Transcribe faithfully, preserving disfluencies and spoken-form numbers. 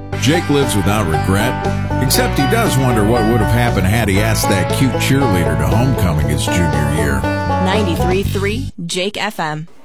Jake lives without regret, except he does wonder what would have happened had he asked that cute cheerleader to homecoming his junior year. ninety-three point three Jake F M.